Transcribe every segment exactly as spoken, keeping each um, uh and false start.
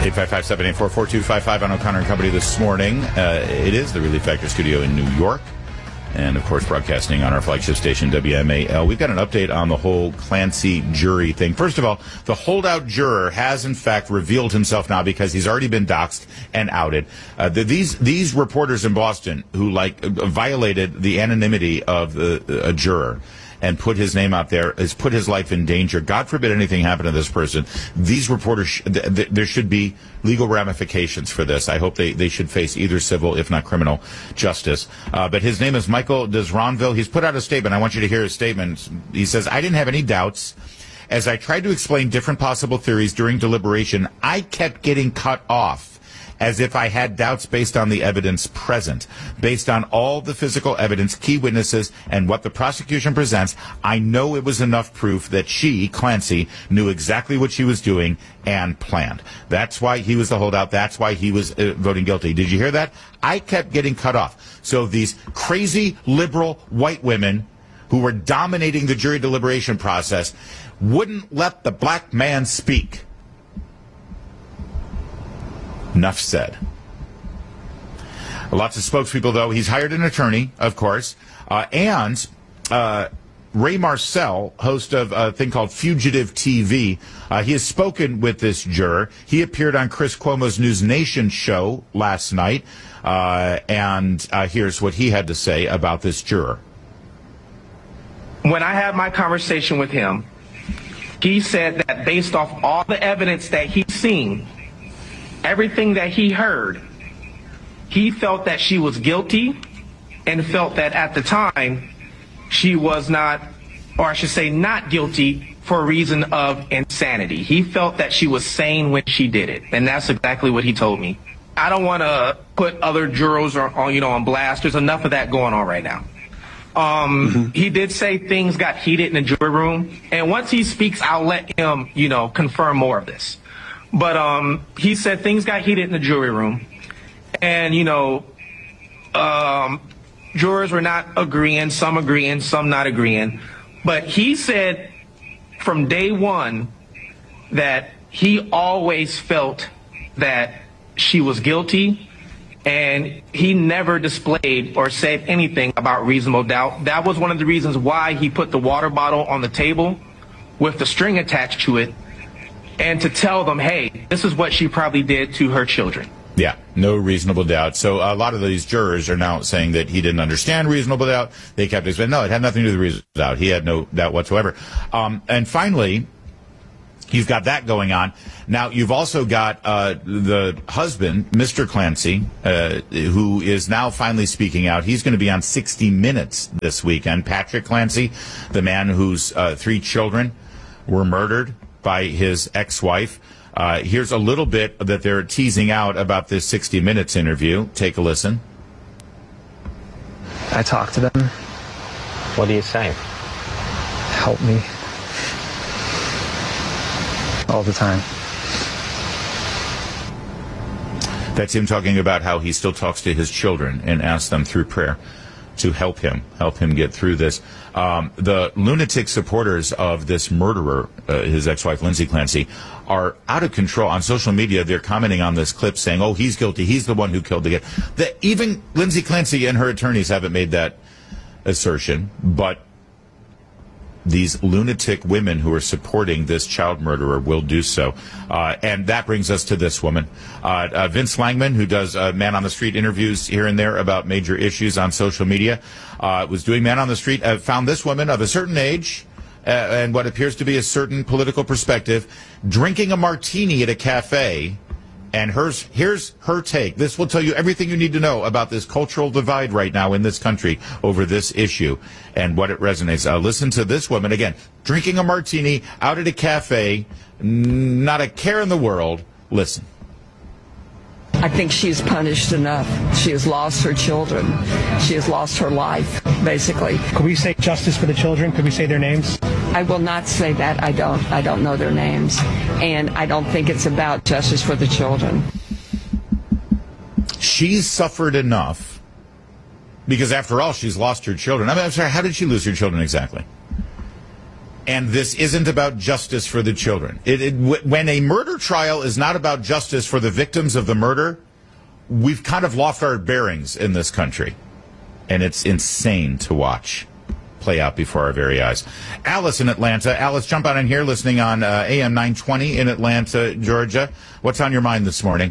eight five five, seven eight four, four two five five on O'Connor and Company this morning. Uh, it is the Relief Factor studio in New York. And, of course, broadcasting on our flagship station, W M A L. We've got an update on the whole Clancy jury thing. First of all, the holdout juror has, in fact, revealed himself now because he's already been doxxed and outed. Uh, the, these these reporters in Boston who, like, violated the anonymity of the, a juror and put his name out there, has put his life in danger. God forbid anything happen to this person. These reporters, sh- th- th- there should be legal ramifications for this. I hope they, they should face either civil, if not criminal, justice. Uh, but his name is Michael Desronville. He's put out a statement. I want you to hear his statement. He says, I didn't have any doubts. As I tried to explain different possible theories during deliberation, I kept getting cut off, as if I had doubts based on the evidence present. Based on all the physical evidence, key witnesses, and what the prosecution presents, I know it was enough proof that she, Clancy, knew exactly what she was doing and planned. That's why he was the holdout. That's why he was uh, voting guilty. Did you hear that? I kept getting cut off. So these crazy liberal white women who were dominating the jury deliberation process wouldn't let the black man speak. Enough said. Lots of spokespeople, though. He's hired an attorney, of course. Uh, and uh, Ray Marcel, host of a thing called Fugitive T V, uh, he has spoken with this juror. He appeared on Chris Cuomo's News Nation show last night. Uh, and uh, here's what he had to say about this juror. When I had my conversation with him, he said that based off all the evidence that he's seen, everything that he heard, he felt that she was guilty and felt that at the time she was not, or I should say not guilty for a reason of insanity. He felt that she was sane when she did it. And that's exactly what he told me. I don't want to put other jurors on, you know, on blast. There's enough of that going on right now. Um, mm-hmm. He did say things got heated in the jury room. And once he speaks, I'll let him, you know, confirm more of this. But um, he said things got heated in the jury room. And, you know, um, jurors were not agreeing, some agreeing, some not agreeing. But he said from day one that he always felt that she was guilty, and he never displayed or said anything about reasonable doubt. That was one of the reasons why he put the water bottle on the table with the string attached to it, and to tell them, hey, this is what she probably did to her children. Yeah, no reasonable doubt. So a lot of these jurors are now saying that he didn't understand reasonable doubt. They kept explaining, no, it had nothing to do with reasonable doubt. He had no doubt whatsoever. Um, and finally, you've got that going on. Now, you've also got uh, the husband, Mister Clancy, uh, who is now finally speaking out. He's going to be on sixty minutes this weekend. Patrick Clancy, the man whose uh, three children were murdered by his ex-wife. Uh, here's a little bit that they're teasing out about this sixty minutes interview. Take a listen. I talk to them. What do you say? Help me. All the time. That's him talking about how he still talks to his children and asks them through prayer to help him, help him get through this. Um, the lunatic supporters of this murderer, uh, his ex-wife, Lindsay Clancy, are out of control. On social media, they're commenting on this clip saying, oh, he's guilty. He's the one who killed the kid. The, even Lindsay Clancy and her attorneys haven't made that assertion, but these lunatic women who are supporting this child murderer will do so. Uh, and that brings us to this woman. Uh, uh, Vince Langman, who does uh, Man on the Street interviews here and there about major issues on social media, uh, was doing Man on the Street, uh, found this woman of a certain age uh, and what appears to be a certain political perspective, drinking a martini at a cafe. And hers, here's her take. This will tell you everything you need to know about this cultural divide right now in this country over this issue and what it resonates. Uh, listen to this woman, again, drinking a martini out at a cafe, not a care in the world. Listen. I think she's punished enough. She has lost her children. She has lost her life, basically. Could we say justice for the children? Could we say their names? I will not say that. I don't. I don't know their names. And I don't think it's about justice for the children. She's suffered enough because, after all, she's lost her children. I mean, I'm sorry, how did she lose her children exactly? And this isn't about justice for the children. It, it, when a murder trial is not about justice for the victims of the murder, we've kind of lost our bearings in this country. And it's insane to watch play out before our very eyes. Alice in Atlanta. Alice, jump on in here, listening on uh, A M nine twenty in Atlanta, Georgia. What's on your mind this morning?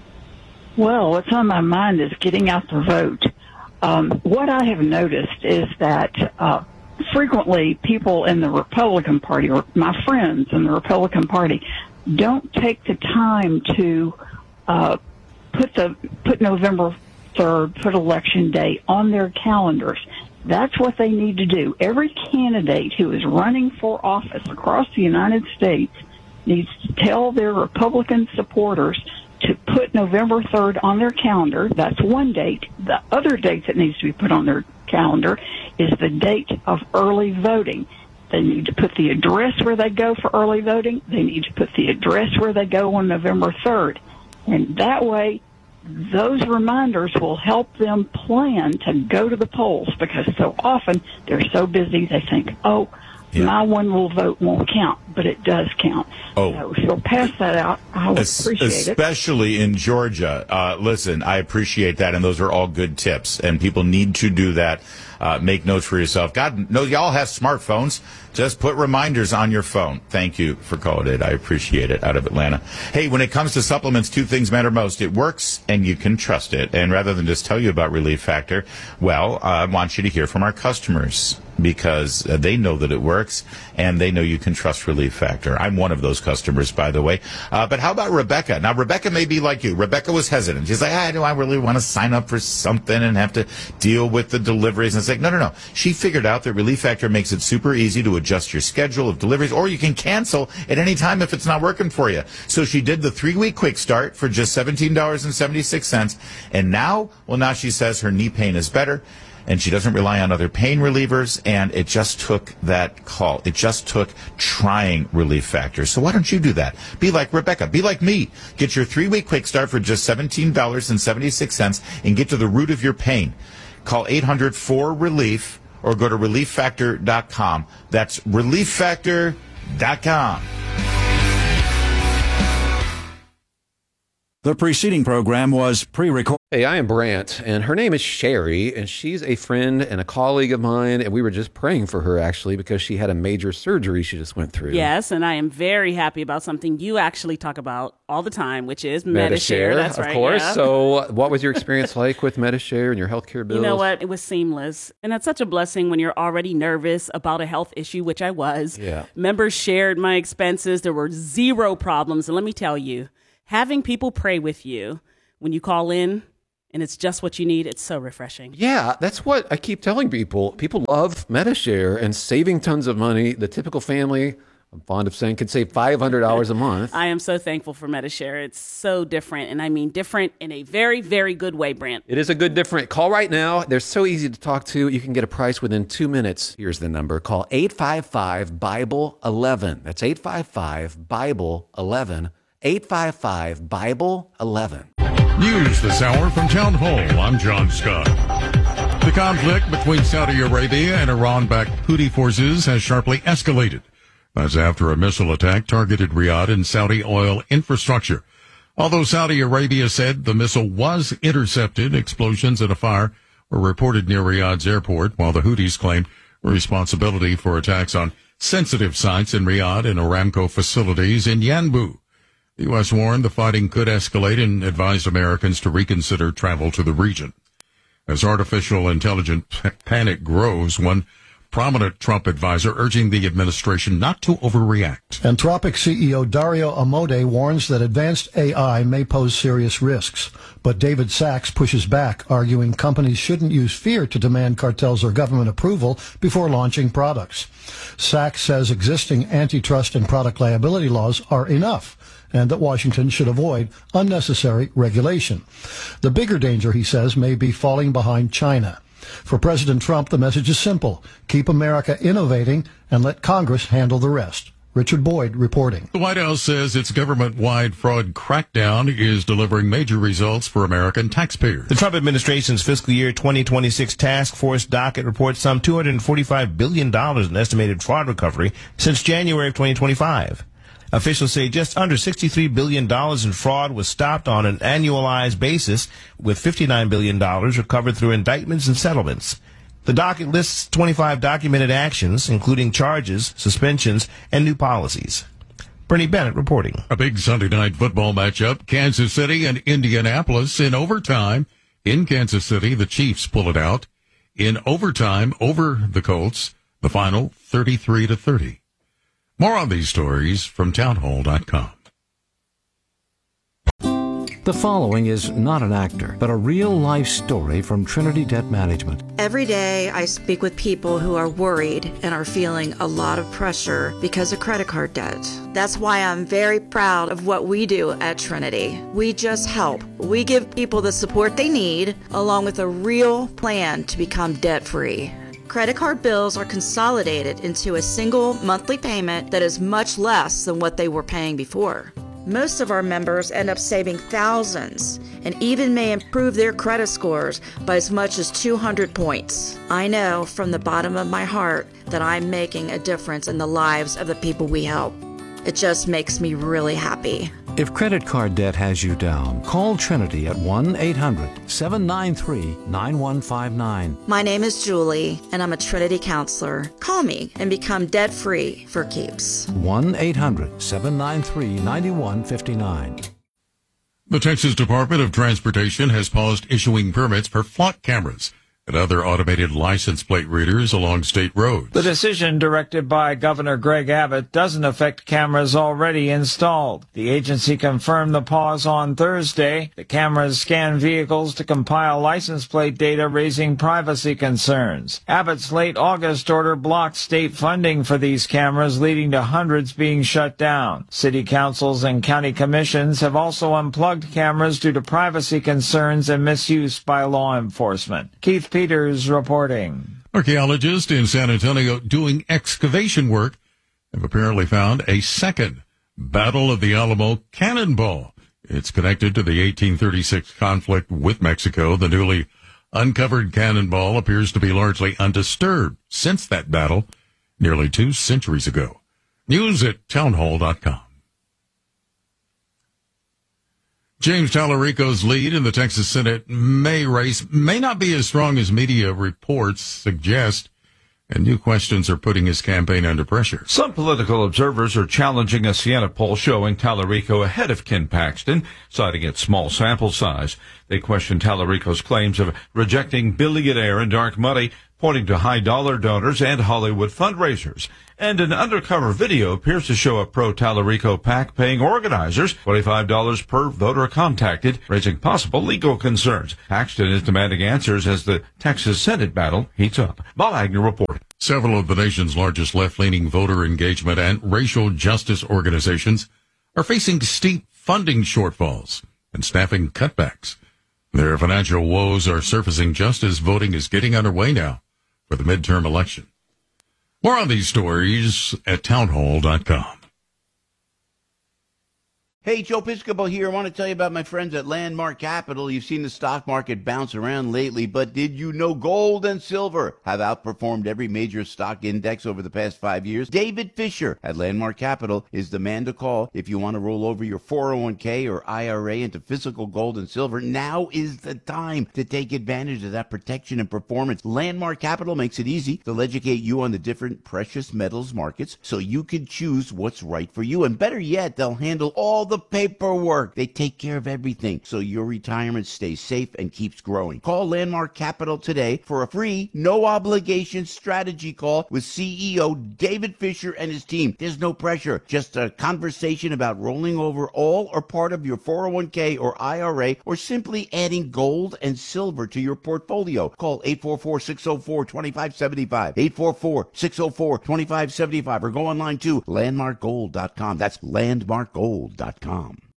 Well, what's on my mind is getting out the vote. Um, what I have noticed is that uh, frequently people in the Republican Party, or my friends in the Republican Party, don't take the time to uh, put the put November third, put election day on their calendars. That's what they need to do. Every candidate who is running for office across the United States needs to tell their Republican supporters to put November third on their calendar. That's one date. The other date that needs to be put on their calendar is the date of early voting. They need to put the address where they go for early voting. They need to put the address where they go on November third. And that way, those reminders will help them plan to go to the polls, because so often they're so busy they think, oh, yeah. my one little vote won't count, but it does count. Oh. So if you'll pass that out, I would es- appreciate it. Especially in Georgia. Uh, listen, I appreciate that, and those are all good tips, and people need to do that. Uh, make notes for yourself. God knows y'all have smartphones. Just put reminders on your phone. Thank you for calling it. I appreciate it, out of Atlanta. Hey, when it comes to supplements, two things matter most. It works, and you can trust it. And rather than just tell you about Relief Factor, well, I want you to hear from our customers, because uh, they know that it works, and they know you can trust Relief Factor. I'm one of those customers, by the way. Uh, but how about Rebecca? Now, Rebecca may be like you. Rebecca was hesitant. She's like, ah, do I really want to sign up for something and have to deal with the deliveries? And it's like, no, no, no. She figured out that Relief Factor makes it super easy to adjust your schedule of deliveries, or you can cancel at any time if it's not working for you. So she did the three-week quick start for just seventeen dollars and seventy-six cents. And now, well, now she says her knee pain is better, and she doesn't rely on other pain relievers, and it just took that call. It just took trying Relief Factor. So why don't you do that? Be like Rebecca. Be like me. Get your three-week quick start for just seventeen dollars and seventy-six cents and get to the root of your pain. Call eight hundred four relief or go to relief factor dot com. That's relief factor dot com. The preceding program was pre-recorded. Hey, I am Brant, and her name is Sherry, and she's a friend and a colleague of mine, and we were just praying for her, actually, because she had a major surgery she just went through. Yes, and I am very happy about something you actually talk about all the time, which is Medi-Share. That's of right, course. yeah. So what was your experience like with Medi-Share and your healthcare bills? You know what? It was seamless, and that's such a blessing when you're already nervous about a health issue, which I was. Yeah. Members shared my expenses. There were zero problems, and let me tell you, having people pray with you when you call in, and it's just what you need, it's so refreshing. Yeah, that's what I keep telling people. People love Medi-Share and saving tons of money. The typical family, I'm fond of saying, could save five hundred dollars a month. I am so thankful for Medi-Share. It's so different, and I mean different in a very, very good way, Brant. It is a good different. Call right now. They're so easy to talk to. You can get a price within two minutes. Here's the number. Call eight five five, Bible eleven. That's eight five five, Bible eleven. eight five five, Bible eleven. News this hour from Town Hall. I'm John Scott. The conflict between Saudi Arabia and Iran-backed Houthi forces has sharply escalated. That's after a missile attack targeted Riyadh and Saudi oil infrastructure. Although Saudi Arabia said the missile was intercepted, explosions and a fire were reported near Riyadh's airport, while the Houthis claimed responsibility for attacks on sensitive sites in Riyadh and Aramco facilities in Yanbu. The U S warned the fighting could escalate and advised Americans to reconsider travel to the region. As artificial intelligence panic grows, one prominent Trump advisor urging the administration not to overreact. Anthropic C E O Dario Amodei warns that advanced A I may pose serious risks. But David Sachs pushes back, arguing companies shouldn't use fear to demand cartels or government approval before launching products. Sachs says existing antitrust and product liability laws are enough, and that Washington should avoid unnecessary regulation. The bigger danger, he says, may be falling behind China. For President Trump, the message is simple. Keep America innovating and let Congress handle the rest. Richard Boyd reporting. The White House says its government-wide fraud crackdown is delivering major results for American taxpayers. The Trump administration's fiscal year twenty twenty-six task force docket reports some two hundred forty-five billion dollars in estimated fraud recovery since January of twenty twenty-five. Officials say just under sixty-three billion dollars in fraud was stopped on an annualized basis, with fifty-nine billion dollars recovered through indictments and settlements. The docket lists twenty-five documented actions, including charges, suspensions, and new policies. Bernie Bennett reporting. A big Sunday night football matchup, Kansas City and Indianapolis in overtime. In Kansas City, the Chiefs pull it out. In overtime over the Colts, the final thirty-three to thirty. More on these stories from townhall dot com. The following is not an actor, but a real-life story from Trinity Debt Management. Every day I speak with people who are worried and are feeling a lot of pressure because of credit card debt. That's why I'm very proud of what we do at Trinity. We just help. We give people the support they need, along with a real plan to become debt-free. Credit card bills are consolidated into a single monthly payment that is much less than what they were paying before. Most of our members end up saving thousands and even may improve their credit scores by as much as two hundred points. I know from the bottom of my heart that I'm making a difference in the lives of the people we help. It just makes me really happy. If credit card debt has you down, call Trinity at one eight hundred seven nine three nine one five nine. My name is Julie, and I'm a Trinity counselor. Call me and become debt-free for keeps. one eight hundred seven nine three nine one five nine. The Texas Department of Transportation has paused issuing permits for flock cameras and other automated license plate readers along state roads. The decision, directed by Governor Greg Abbott, doesn't affect cameras already installed. The agency confirmed the pause on Thursday. The cameras scan vehicles to compile license plate data, raising privacy concerns. Abbott's late August order blocked state funding for these cameras, leading to hundreds being shut down. City councils and county commissions have also unplugged cameras due to privacy concerns and misuse by law enforcement. Keith Peters reporting. Archaeologists in San Antonio doing excavation work have apparently found a second Battle of the Alamo cannonball. It's connected to the eighteen thirty-six conflict with Mexico. The newly uncovered cannonball appears to be largely undisturbed since that battle nearly two centuries ago. News at townhall dot com. James Tallarico's lead in the Texas Senate May race may not be as strong as media reports suggest, and new questions are putting his campaign under pressure. Some political observers are challenging a Siena poll showing Tallarico ahead of Ken Paxton, citing its small sample size. They question Tallarico's claims of rejecting billionaire and dark money, pointing to high-dollar donors and Hollywood fundraisers. And an undercover video appears to show a pro-Tallarico PAC paying organizers twenty-five dollars per voter contacted, raising possible legal concerns. Paxton is demanding answers as the Texas Senate battle heats up. Bob Agnew reporting. Several of the nation's largest left-leaning voter engagement and racial justice organizations are facing steep funding shortfalls and staffing cutbacks. Their financial woes are surfacing just as voting is getting underway now for the midterm election. More on these stories at townhall dot com. Hey, Joe Piscopo here. I want to tell you about my friends at Landmark Capital. You've seen the stock market bounce around lately, but did you know gold and silver have outperformed every major stock index over the past five years? David Fisher at Landmark Capital is the man to call if you want to roll over your four oh one k or I R A into physical gold and silver. Now is the time to take advantage of that protection and performance. Landmark Capital makes it easy. They'll educate you on the different precious metals markets so you can choose what's right for you. And better yet, they'll handle all the paperwork. They take care of everything so your retirement stays safe and keeps growing. Call Landmark Capital today for a free, no obligation strategy call with C E O David Fisher and his team. There's no pressure, just a conversation about rolling over all or part of your four oh one k or I R A, or simply adding gold and silver to your portfolio. Call eight four four, six oh four, two five seven five, eight four four, six oh four, two five seven five, or go online to landmark gold dot com. That's landmark gold dot com.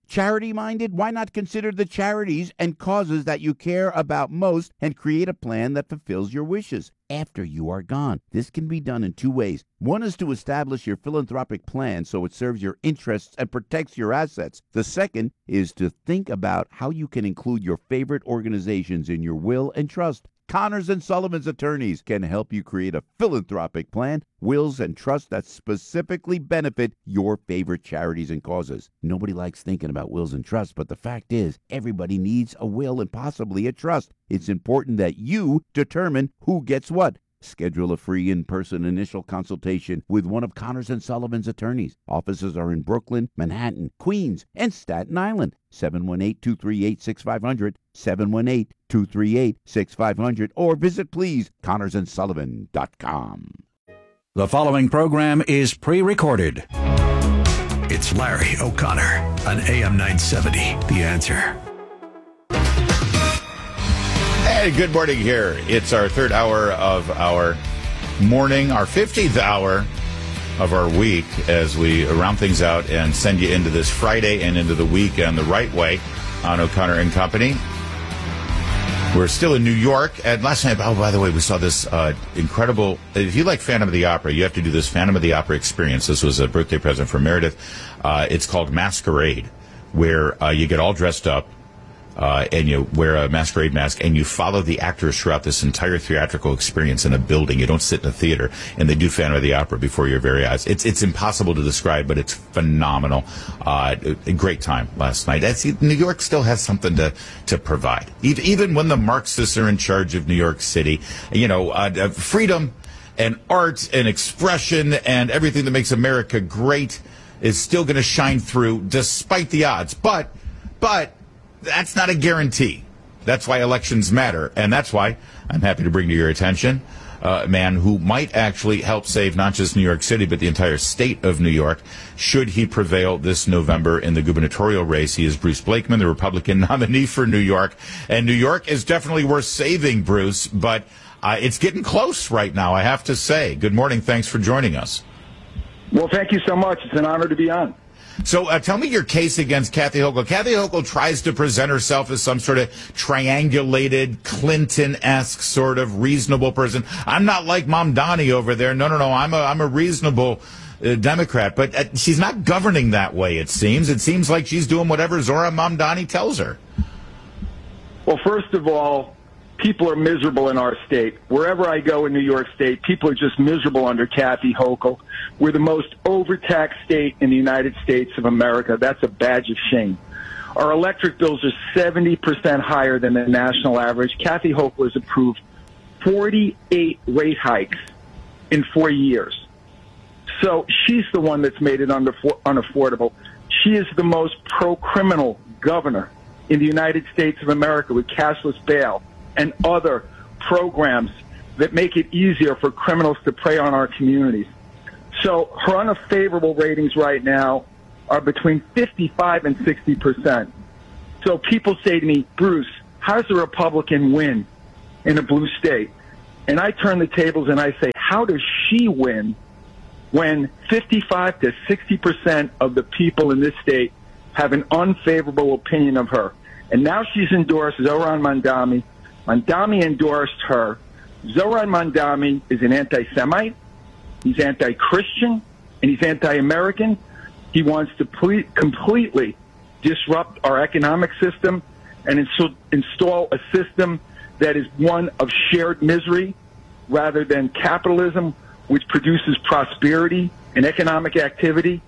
Charity-minded? Why not consider the charities and causes that you care about most and create a plan that fulfills your wishes after you are gone? This can be done in two ways. One is to establish your philanthropic plan so it serves your interests and protects your assets. The second is to think about how you can include your favorite organizations in your will and trust. Connors and Sullivan's attorneys can help you create a philanthropic plan, wills, and trusts that specifically benefit your favorite charities and causes. Nobody likes thinking about wills and trusts, but the fact is, everybody needs a will and possibly a trust. It's important that you determine who gets what. Schedule a free in-person initial consultation with one of Connors and Sullivan's attorneys. Offices are in Brooklyn, Manhattan, Queens, and Staten Island. seven one eight, two three eight, six five zero zero, seven one eight, two three eight, six five zero zero, or visit, please, connors and sullivan dot com. The following program is pre-recorded. It's Larry O'Connor on A M nine seventy, The Answer. Hey, good morning here. It's our third hour of our morning, our fifteenth hour of our week as we round things out and send you into this Friday and into the weekend the right way on O'Connor and Company. We're still in New York, and last night, oh, by the way, we saw this uh, incredible, if you like Phantom of the Opera, you have to do this Phantom of the Opera experience. This was a birthday present for Meredith. Uh, it's called Masquerade, where uh, you get all dressed up. Uh, and you wear a masquerade mask, and you follow the actors throughout this entire theatrical experience in a building. You don't sit in a theater, and they do Phantom of the Opera before your very eyes. It's it's impossible to describe, but it's phenomenal. Uh, a great time last night. That's, New York still has something to, to provide. Even when the Marxists are in charge of New York City, you know, uh, freedom and art and expression and everything that makes America great is still going to shine through despite the odds. But, but... that's not a guarantee. That's why elections matter. And that's why I'm happy to bring to your attention uh, a man who might actually help save not just New York City, but the entire state of New York, should he prevail this November in the gubernatorial race. He is Bruce Blakeman, the Republican nominee for New York. And New York is definitely worth saving, Bruce, but uh, it's getting close right now, I have to say. Good morning. Thanks for joining us. Well, thank you so much. It's an honor to be on. So uh, tell me your case against Kathy Hochul. Kathy Hochul tries to present herself as some sort of triangulated, Clinton-esque sort of reasonable person. I'm not like Mamdani over there. No, no, no. I'm a, I'm a reasonable uh, Democrat. But uh, she's not governing that way, it seems. It seems like she's doing whatever Zora Mamdani tells her. Well, first of all, people are miserable in our state. Wherever I go in New York State, people are just miserable under Kathy Hochul. We're the most overtaxed state in the United States of America. That's a badge of shame. Our electric bills are seventy percent higher than the national average. Kathy Hochul has approved forty-eight rate hikes in four years. So she's the one that's made it unaffordable. She is the most pro-criminal governor in the United States of America with cashless bail and other programs that make it easier for criminals to prey on our communities. So her unfavorable ratings right now are between fifty-five and sixty percent. So people say to me, Bruce, how does a Republican win in a blue state? And I turn the tables and I say, how does she win when fifty-five to sixty percent of the people in this state have an unfavorable opinion of her? And now she's endorsed Zohran Mamdani. Mamdani endorsed her. Zohran Mamdani is an anti-Semite. He's anti-Christian, and he's anti-American. He wants to ple- completely disrupt our economic system and ins- install a system that is one of shared misery rather than capitalism, which produces prosperity and economic activity.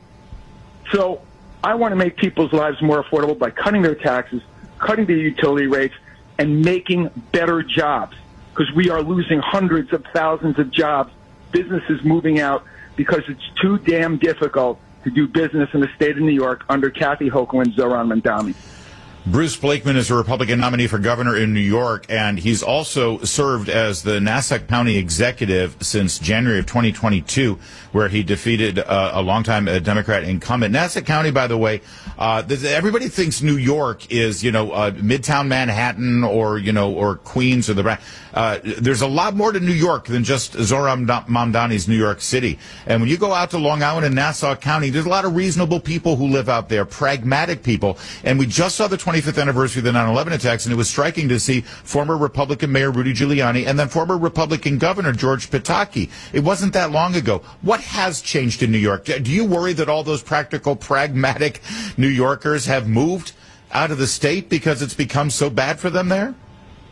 So I want to make people's lives more affordable by cutting their taxes, cutting their utility rates, and making better jobs, because we are losing hundreds of thousands of jobs, businesses moving out because it's too damn difficult to do business in the state of New York under Kathy Hochul and Zohran Mamdani. Bruce Blakeman is a Republican nominee for governor in New York, and he's also served as the Nassau County executive since January of twenty twenty-two, where he defeated uh, a longtime uh, Democrat incumbent. Nassau County, by the way, uh, th- everybody thinks New York is, you know, uh, Midtown Manhattan or, you know, or Queens or the. Uh, there's a lot more to New York than just Zohran Mamdani's New York City. And when you go out to Long Island and Nassau County, there's a lot of reasonable people who live out there, pragmatic people. And we just saw the twenty-fifth anniversary of the nine eleven attacks, and it was striking to see former Republican Mayor Rudy Giuliani and then former Republican Governor George Pataki. It wasn't that long ago. What has changed in New York? Do you worry that all those practical, pragmatic New Yorkers have moved out of the state because it's become so bad for them there?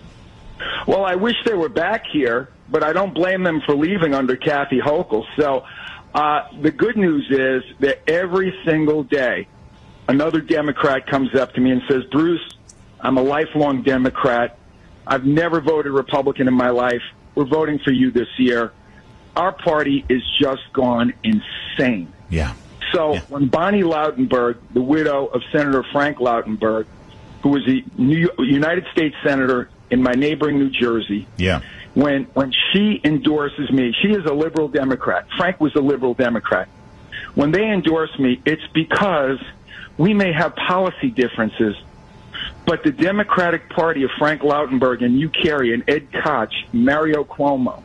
Well, I wish they were back here, but I don't blame them for leaving under Kathy Hochul. So uh, the good news is that every single day, another Democrat comes up to me and says, Bruce, I'm a lifelong Democrat. I've never voted Republican in my life. We're voting for you this year. Our party is just gone insane. Yeah. So yeah. when Bonnie Lautenberg, the widow of Senator Frank Lautenberg, who was a New York, United States Senator in my neighboring New Jersey, yeah. when when she endorses me, she is a liberal Democrat. Frank was a liberal Democrat. When they endorse me, it's because we may have policy differences, but the Democratic Party of Frank Lautenberg and Hugh Carey and Ed Koch, Mario Cuomo,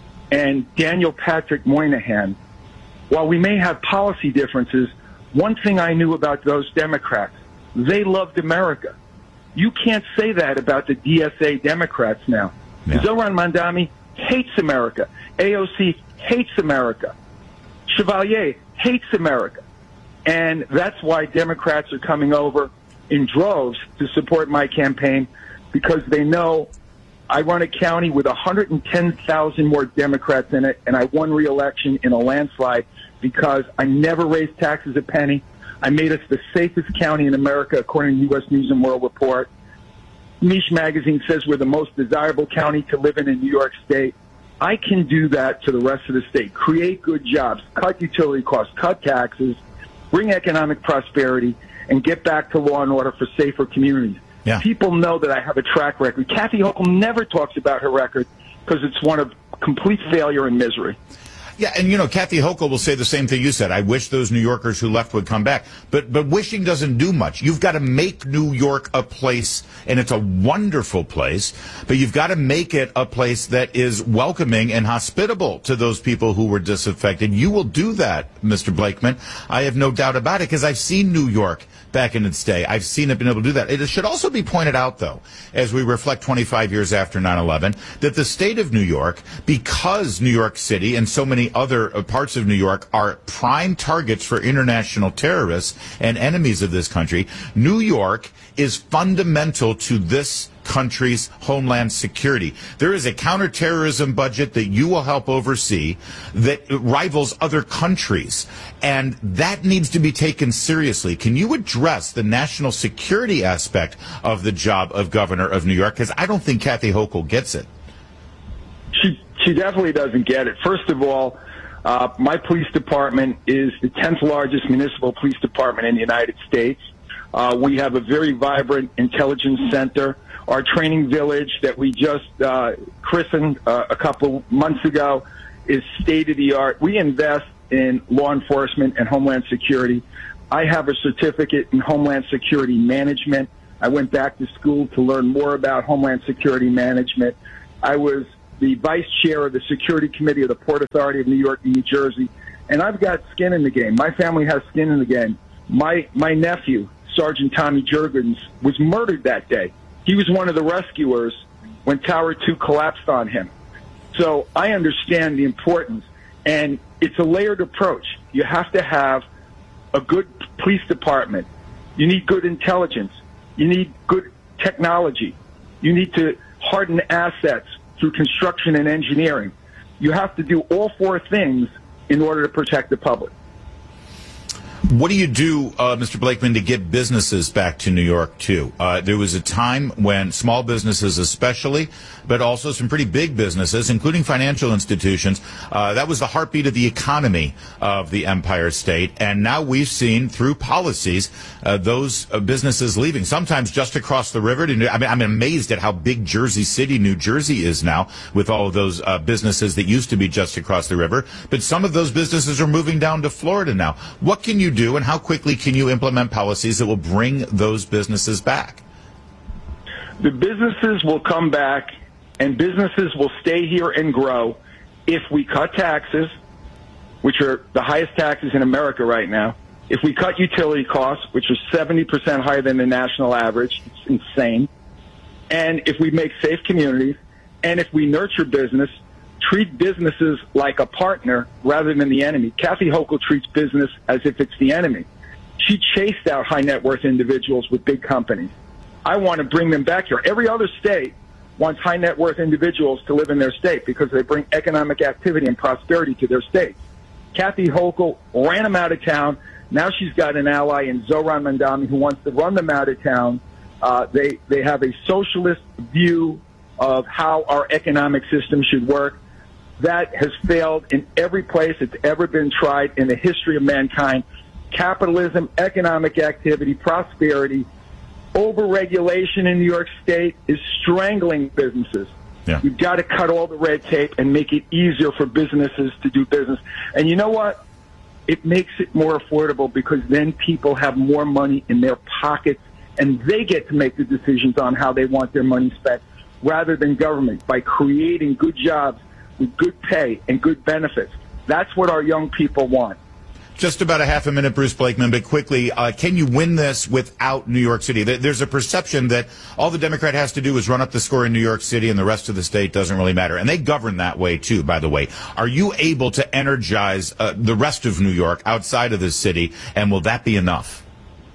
and Daniel Patrick Moynihan, while we may have policy differences, one thing I knew about those Democrats, they loved America. You can't say that about the D S A Democrats now. Yeah. Zohran Mamdani hates America. A O C hates America. Chevalier hates America. And that's why Democrats are coming over in droves to support my campaign, because they know I run a county with one hundred ten thousand more Democrats in it, and I won re-election in a landslide because I never raised taxes a penny. I made us the safest county in America, according to U S News and World Report. Mish Magazine says we're the most desirable county to live in in New York State. I can do that to the rest of the state. Create good jobs, cut utility costs, cut taxes, bring economic prosperity, and get back to law and order for safer communities. Yeah. People know that I have a track record. Kathy Hochul never talks about her record because it's one of complete failure and misery. Yeah, and, you know, Kathy Hochul will say the same thing you said. I wish those New Yorkers who left would come back. But but wishing doesn't do much. You've got to make New York a place, and it's a wonderful place, but you've got to make it a place that is welcoming and hospitable to those people who were disaffected. You will do that, Mister Blakeman. I have no doubt about it, because I've seen New York back in its day. I've seen it been able to do that. It should also be pointed out, though, as we reflect twenty-five years after nine eleven, that the state of New York, because New York City and so many other parts of New York are prime targets for international terrorists and enemies of this country, New York is fundamental to this country's homeland security. There is a counterterrorism budget that you will help oversee that rivals other countries, and that needs to be taken seriously. Can you address the national security aspect of the job of governor of New York? Because I don't think Kathy Hochul gets it. She she definitely doesn't get it. First of all, uh, my police department is the tenth largest municipal police department in the United States. Uh, we have a very vibrant intelligence center. Our training village that we just uh, christened uh, a couple of months ago is state-of-the-art. We invest in law enforcement and homeland security. I have a certificate in homeland security management. I went back to school to learn more about homeland security management. I was the vice chair of the security committee of the Port Authority of New York and New Jersey, and I've got skin in the game. My family has skin in the game. My my nephew, Sergeant Tommy Jurgens, was murdered that day. He was one of the rescuers when Tower two collapsed on him. So I understand the importance, and it's a layered approach. You have to have a good police department. You need good intelligence. You need good technology. You need to harden assets through construction and engineering. You have to do all four things in order to protect the public. What do you do, uh, Mister Blakeman, to get businesses back to New York, too? Uh, there was a time when small businesses especially, but also some pretty big businesses, including financial institutions, uh, that was the heartbeat of the economy of the Empire State. And now we've seen, through policies, uh, those uh, businesses leaving, sometimes just across the river. To New- I mean, I'm amazed at how big Jersey City, New Jersey is now, with all of those uh, businesses that used to be just across the river. But some of those businesses are moving down to Florida now. What can you do? And how quickly can you implement policies that will bring those businesses back? The businesses will come back, and businesses will stay here and grow if we cut taxes, which are the highest taxes in America right now. If we cut utility costs, which are seventy percent higher than the national average, it's insane. And if we make safe communities, and if we nurture business, treat businesses like a partner rather than the enemy. Kathy Hochul treats business as if it's the enemy. She chased out high net worth individuals with big companies. I want to bring them back here. Every other state wants high net worth individuals to live in their state because they bring economic activity and prosperity to their state. Kathy Hochul ran them out of town. Now she's got an ally in Zohran Mamdani who wants to run them out of town. Uh, they, they have a socialist view of how our economic system should work. That has failed in every place it's ever been tried in the history of mankind. Capitalism, economic activity, prosperity, overregulation in New York State is strangling businesses. Yeah. You've got to cut all the red tape and make it easier for businesses to do business. And you know what? It makes it more affordable because then people have more money in their pockets and they get to make the decisions on how they want their money spent rather than government by creating good jobs with good pay and good benefits. That's what our young people want. Just about a half a minute, Bruce Blakeman, but quickly, uh, can you win this without New York City? There's a perception that all the Democrat has to do is run up the score in New York City and the rest of the state doesn't really matter. And they govern that way, too, by the way. Are you able to energize uh, the rest of New York outside of the city, and will that be enough?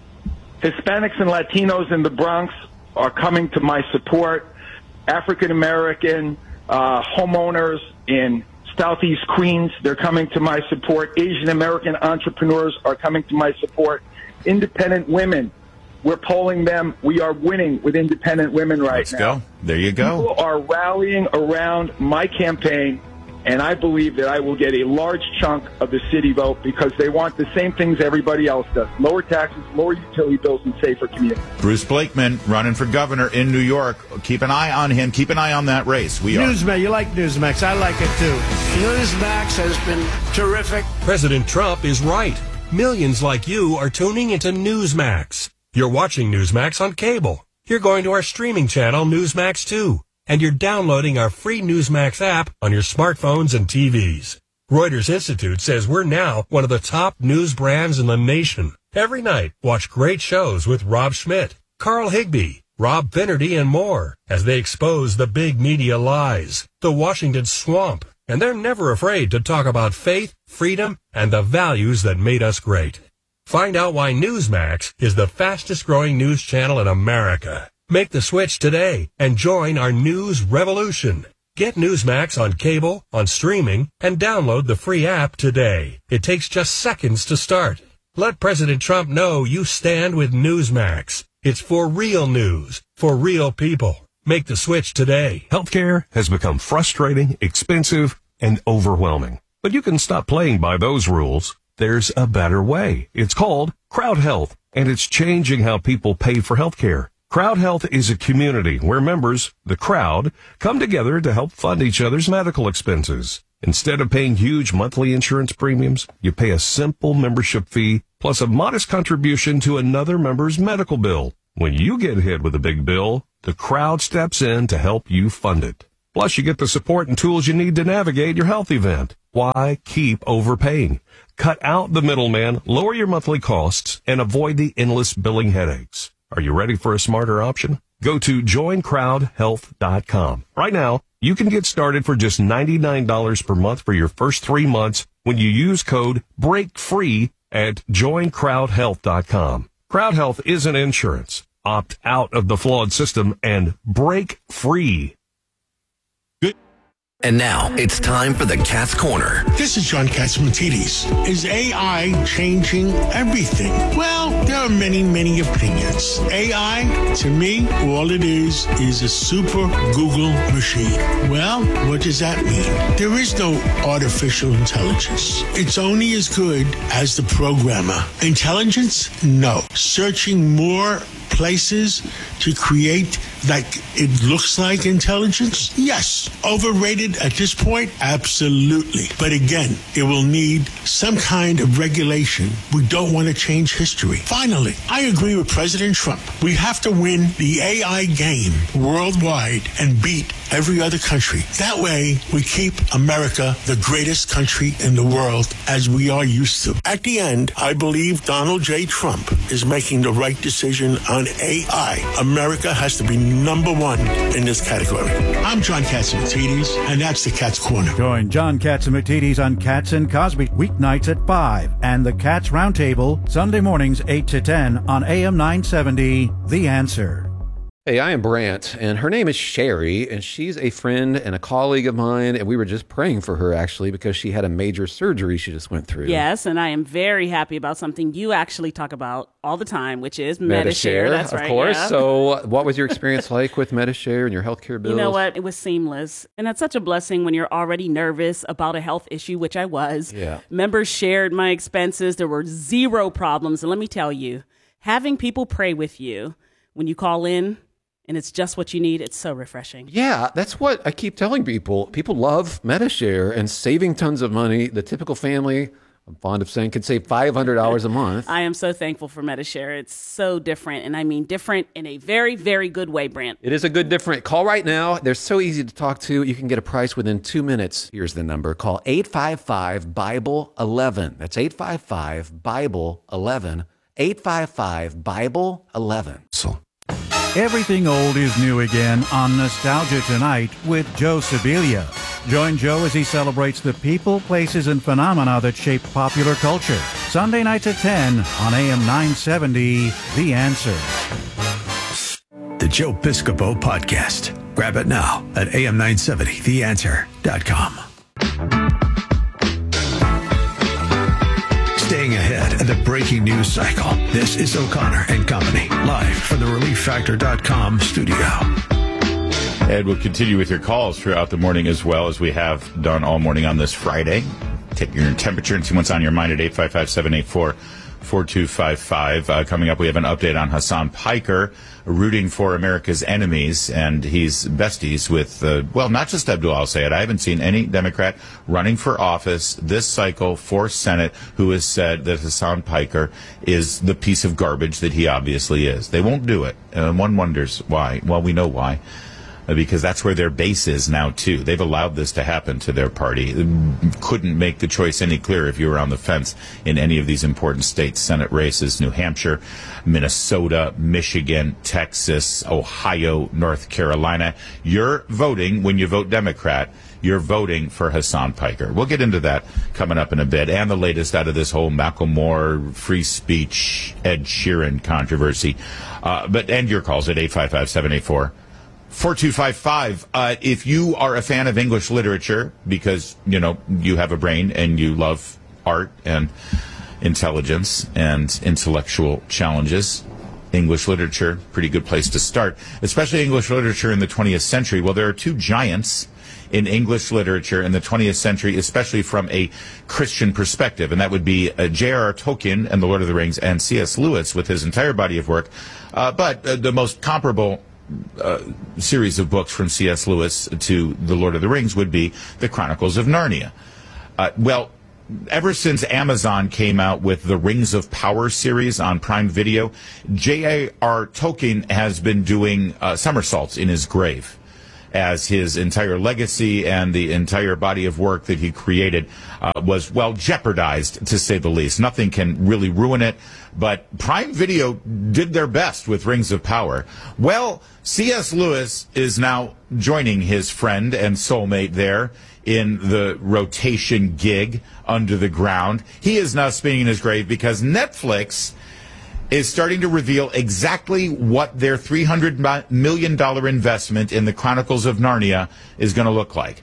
Hispanics and Latinos in the Bronx are coming to my support. African American uh, homeowners in Southeast Queens, they're coming to my support. Asian American entrepreneurs are coming to my support. Independent women, we're polling them. We are winning with independent women right Let's now. Let's go. There you go. People are rallying around my campaign, and I believe that I will get a large chunk of the city vote because they want the same things everybody else does. Lower taxes, lower utility bills, and safer communities. Bruce Blakeman running for governor in New York. Keep an eye on him. Keep an eye on that race. We are. Newsmax, you like Newsmax. I like it too. Newsmax has been terrific. President Trump is right. Millions like you are tuning into Newsmax. You're watching Newsmax on cable. You're going to our streaming channel, Newsmax two. And you're downloading our free Newsmax app on your smartphones and T Vs. Reuters Institute says we're now one of the top news brands in the nation. Every night, watch great shows with Rob Schmidt, Carl Higbie, Rob Finnerty, and more as they expose the big media lies, the Washington swamp, and they're never afraid to talk about faith, freedom, and the values that made us great. Find out why Newsmax is the fastest growing news channel in America. Make the switch today and join our news revolution. Get Newsmax on cable, on streaming, and download the free app today. It takes just seconds to start. Let President Trump know you stand with Newsmax. It's for real news, for real people. Make the switch today. Healthcare has become frustrating, expensive, and overwhelming. But you can stop playing by those rules. There's a better way. It's called Crowd Health, and it's changing how people pay for healthcare. Crowd Health is a community where members, the crowd, come together to help fund each other's medical expenses. Instead of paying huge monthly insurance premiums, you pay a simple membership fee plus a modest contribution to another member's medical bill. When you get hit with a big bill, the crowd steps in to help you fund it. Plus, you get the support and tools you need to navigate your health event. Why keep overpaying? Cut out the middleman, lower your monthly costs, and avoid the endless billing headaches. Are you ready for a smarter option? Go to join crowd health dot com. Right now, you can get started for just ninety-nine dollars per month for your first three months when you use code BREAKFREE at join crowd health dot com. Crowd Health isn't insurance. Opt out of the flawed system and break free. And now it's time for the Cat's Corner. This is John Catsimatidis. Is A I changing everything? Well, there are many, many opinions. A I, to me, all it is is a super Google machine. Well, what does that mean? There is no artificial intelligence. It's only as good as the programmer. Intelligence? No. Searching more places to create like it looks like intelligence? Yes. Overrated at this point? Absolutely. But again, it will need some kind of regulation. We don't want to change history. Finally, I agree with President Trump. We have to win the A I game worldwide and beat every other country. That way, we keep America the greatest country in the world as we are used to. At the end, I believe Donald J. Trump is making the right decision on A I. America has to be number one in this category. I'm John Catsimatidis, and that's the Cat's Corner. Join John Catsimatidis on Cats and Cosby weeknights at five and the Cats Roundtable Sunday mornings eight to ten on A M nine seventy, The Answer. Hey, I am Brant, and her name is Sherry, and she's a friend and a colleague of mine, and we were just praying for her, actually, because she had a major surgery she just went through. Yes, and I am very happy about something you actually talk about all the time, which is Medi-Share. That's of right, course. yeah. So what was your experience like with Medi-Share and your healthcare bills? You know what? It was seamless. And that's such a blessing when you're already nervous about a health issue, which I was. Yeah. Members shared my expenses. There were zero problems. And let me tell you, having people pray with you when you call in, and it's just what you need, it's so refreshing. Yeah, that's what I keep telling people. People love Medi-Share and saving tons of money. The typical family, I'm fond of saying, could save five hundred dollars a month. I am so thankful for Medi-Share. It's so different, and I mean different in a very, very good way, Brant. It is a good different. Call right now. They're so easy to talk to. You can get a price within two minutes. Here's the number. Call eight five five, Bible eleven. That's eight five five, Bible eleven. eight five five, Bible eleven. So. Everything old is new again on Nostalgia Tonight with Joe Sibilia. Join Joe as he celebrates the people, places, and phenomena that shape popular culture. Sunday nights at ten on A M nine seventy, The Answer. The Joe Piscopo Podcast. Grab it now at A M nine seventy the answer dot com. Staying ahead of the breaking news cycle, this is O'Connor and Company, live from the relief factor dot com studio. Ed, we'll continue with your calls throughout the morning as well as we have done all morning on this Friday. Take your temperature and see what's on your mind at eight five five, seven eight four, four two five five. Uh, coming up, we have an update on Hassan Piker, rooting for America's enemies, and he's besties with, uh, well, not just Abdul Al-Sayed. I haven't seen any Democrat running for office this cycle for Senate who has said that Hassan Piker is the piece of garbage that he obviously is. They won't do it, and one wonders why. Well, we know why. Because that's where their base is now, too. They've allowed this to happen to their party. Couldn't make the choice any clearer if you were on the fence in any of these important states. Senate races, New Hampshire, Minnesota, Michigan, Texas, Ohio, North Carolina. You're voting, when you vote Democrat, you're voting for Hassan Piker. We'll get into that coming up in a bit. And the latest out of this whole Macklemore, free speech, Ed Sheeran controversy. Uh, but end your calls at eight five five, seven eight four, four two five five. Uh, if you are a fan of English literature, because, you know, you have a brain and you love art and intelligence and intellectual challenges, English literature, pretty good place to start, especially English literature in the twentieth century. Well, there are two giants in English literature in the twentieth century, especially from a Christian perspective, and that would be uh, J R R Tolkien and The Lord of the Rings, and C S Lewis with his entire body of work. Uh, but uh, the most comparable Uh, series of books from C S Lewis to The Lord of the Rings would be The Chronicles of Narnia. Uh, well, ever since Amazon came out with the Rings of Power series on Prime Video, J R R Tolkien has been doing uh, somersaults in his grave, as his entire legacy and the entire body of work that he created uh, was, well, jeopardized, to say the least. Nothing can really ruin it, but Prime Video did their best with Rings of Power. Well, C S Lewis is now joining his friend and soulmate there in the rotation gig under the ground. He is now spinning in his grave because Netflix is starting to reveal exactly what their three hundred million dollars investment in the Chronicles of Narnia is going to look like.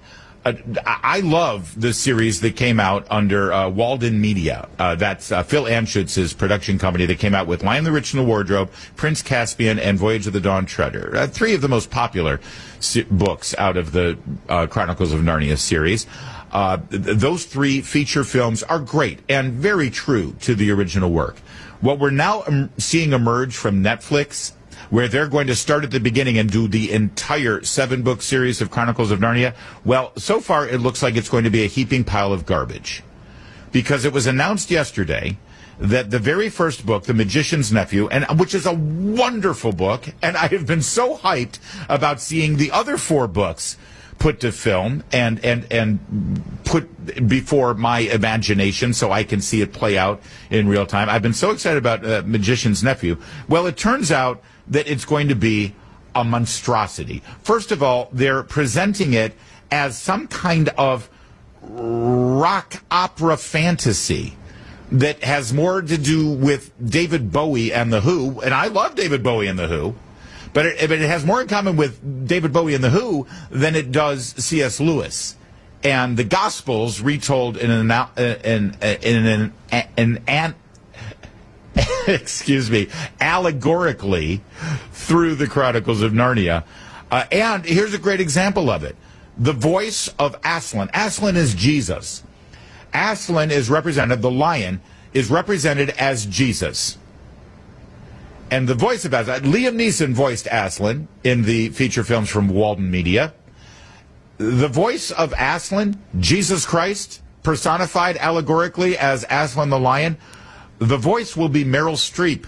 Uh, I love the series that came out under uh, Walden Media. Uh, that's uh, Phil Anschutz's production company that came out with Lion the Witch and the Wardrobe, Prince Caspian, and Voyage of the Dawn Treader. Uh, three of the most popular se- books out of the uh, Chronicles of Narnia series. Uh, th- those three feature films are great and very true to the original work. What we're now um, seeing emerge from Netflix, where they're going to start at the beginning and do the entire seven-book series of Chronicles of Narnia, well, so far it looks like it's going to be a heaping pile of garbage. Because it was announced yesterday that the very first book, The Magician's Nephew, and which is a wonderful book, and I have been so hyped about seeing the other four books put to film and, and, and put before my imagination so I can see it play out in real time. I've been so excited about uh, Magician's Nephew. Well, it turns out that it's going to be a monstrosity. First of all, they're presenting it as some kind of rock opera fantasy that has more to do with David Bowie and The Who, and I love David Bowie and The Who, but it, but it has more in common with David Bowie and The Who than it does C S. Lewis. And the Gospels retold in an, in, in an, an, an excuse me, allegorically through the Chronicles of Narnia. Uh, and here's a great example of it. The voice of Aslan. Aslan is Jesus. Aslan is represented, the lion, is represented as Jesus. And the voice of Aslan, Liam Neeson voiced Aslan in the feature films from Walden Media. The voice of Aslan, Jesus Christ, personified allegorically as Aslan the lion, the voice will be Meryl Streep.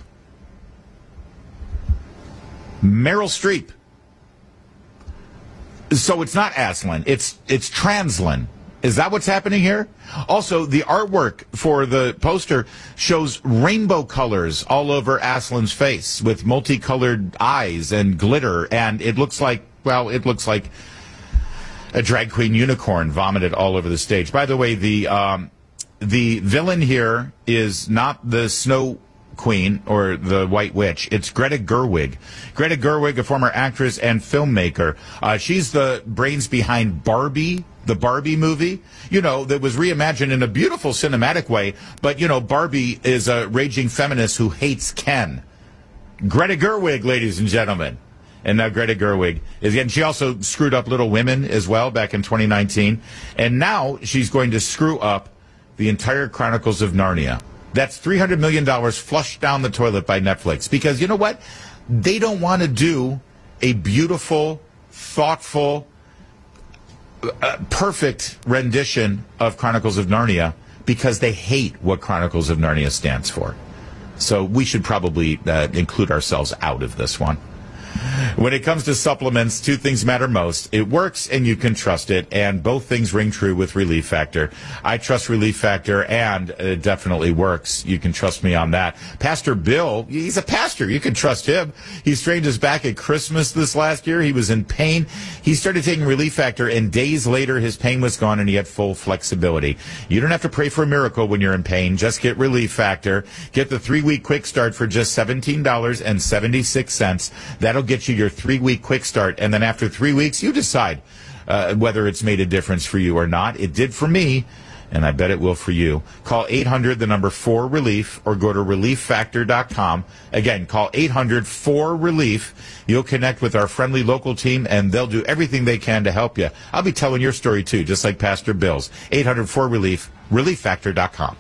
Meryl Streep. So it's not Aslan, it's it's Translan. Is that what's happening here? Also, the artwork for the poster shows rainbow colors all over Aslan's face with multicolored eyes and glitter, and it looks like, well, it looks like a drag queen unicorn vomited all over the stage. By the way, the um, the villain here is not the Snow Queen or the White Witch. It's Greta Gerwig. Greta Gerwig, a former actress and filmmaker. Uh, she's the brains behind Barbie, the Barbie movie, you know, that was reimagined in a beautiful cinematic way. But, you know, Barbie is a raging feminist who hates Ken. Greta Gerwig, ladies and gentlemen. And now Greta Gerwig is, and she also screwed up Little Women as well back in twenty nineteen. And now she's going to screw up the entire Chronicles of Narnia. That's three hundred million dollars flushed down the toilet by Netflix. Because you know what? They don't want to do a beautiful, thoughtful, uh, perfect rendition of Chronicles of Narnia because they hate what Chronicles of Narnia stands for. So we should probably uh, include ourselves out of this one. When it comes to supplements, two things matter most. It works and you can trust it, and both things ring true with Relief Factor. I trust Relief Factor, and it definitely works. You can trust me on that. Pastor Bill, he's a pastor. You can trust him. He strained his back at Christmas this last year. He was in pain. He started taking Relief Factor, and days later his pain was gone and he had full flexibility. You don't have to pray for a miracle when you're in pain. Just get Relief Factor. Get the three-week quick start for just seventeen dollars and seventy-six cents. That'll get you your three-week quick start, and then after three weeks, you decide uh, whether it's made a difference for you or not. It did for me, and I bet it will for you. Call eight hundred, the number four relief, or go to relief factor dot com. Again, call eight hundred four relief. You'll connect with our friendly local team, and they'll do everything they can to help you. I'll be telling your story, too, just like Pastor Bill's. eight hundred four relief, relief factor dot com.